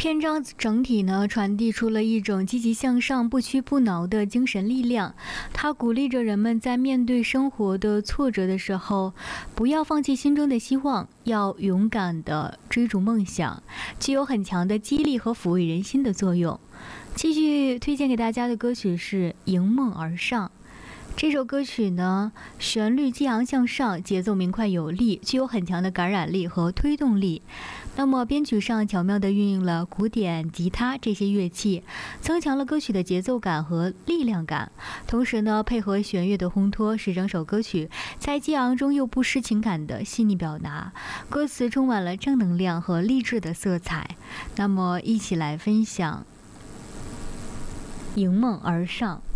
篇章整体呢传递出了一种积极向上、不屈不挠的精神力量。它鼓励着人们在面对生活的挫折的时候，不要放弃心中的希望，要勇敢地追逐梦想，具有很强的激励和抚慰人心的作用。继续推荐给大家的歌曲是《迎梦而上》。这首歌曲呢，旋律激昂向上，节奏明快有力，具有很强的感染力和推动力。那么编曲上巧妙地运用了古典吉他这些乐器，增强了歌曲的节奏感和力量感。同时呢，配合弦乐的烘托，使整首歌曲在激昂中又不失情感的细腻表达。歌词充满了正能量和励志的色彩。那么一起来分享《迎梦而上》。